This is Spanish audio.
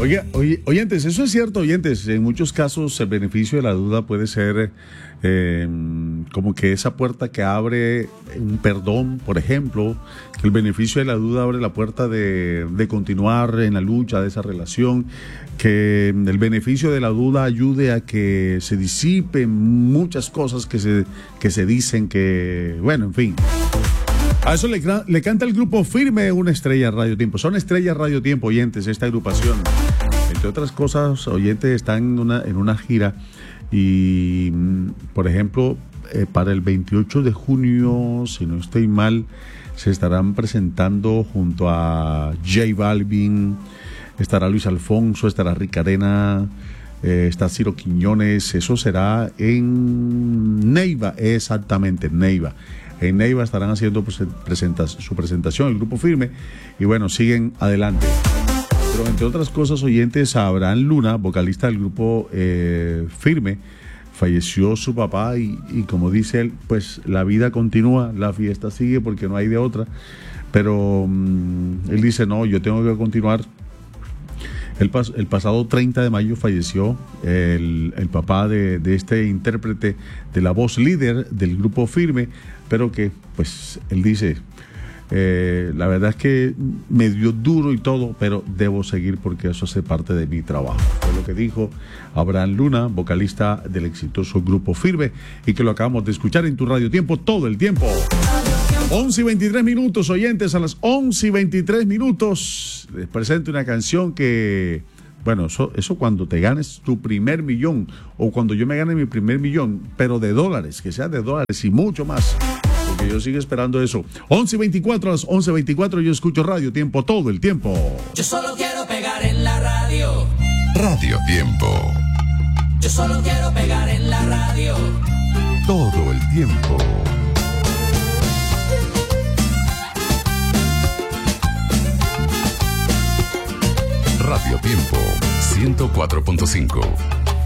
Oyentes, eso es cierto, oyentes. En muchos casos el beneficio de la duda puede ser como que esa puerta que abre un perdón, por ejemplo, que el beneficio de la duda abre la puerta de continuar en la lucha de esa relación, que el beneficio de la duda ayude a que se disipen muchas cosas que se dicen, que, bueno, en fin. A eso le canta el grupo Firme, una estrella Radio Tiempo. Son estrellas Radio Tiempo, oyentes, esta agrupación. Entre otras cosas, oyentes, están en una gira y, por ejemplo, para el 28 de junio, si no estoy mal, se estarán presentando junto a J Balvin, estará Luis Alfonso, estará Rick Arena, está Ciro Quiñones. Eso será en Neiva, exactamente, en Neiva. En Neiva estarán haciendo su presentación, el grupo Firme, y bueno, siguen adelante. Pero entre otras cosas, oyentes, a Abraham Luna, vocalista del grupo Firme, falleció su papá y como dice él, pues la vida continúa, la fiesta sigue porque no hay de otra, pero él dice, no, yo tengo que continuar. El pasado 30 de mayo falleció el papá de este intérprete, de la voz líder del grupo Firme, pero que, pues, él dice, la verdad es que me dio duro y todo, pero debo seguir porque eso hace parte de mi trabajo. Fue lo que dijo Abraham Luna, vocalista del exitoso grupo Firme, y que lo acabamos de escuchar en tu Radio Tiempo todo el tiempo. 11:23, oyentes, a las 11:23 les presento una canción que, bueno, eso cuando te ganes tu primer millón, o cuando yo me gane mi primer millón, pero de dólares, que sea de dólares y mucho más, porque yo sigo esperando eso. 11:24, a las 11:24 yo escucho Radio Tiempo todo el tiempo. Yo solo quiero pegar en la radio. Radio Tiempo. Yo solo quiero pegar en la radio. Todo el tiempo. Radio Tiempo 104.5.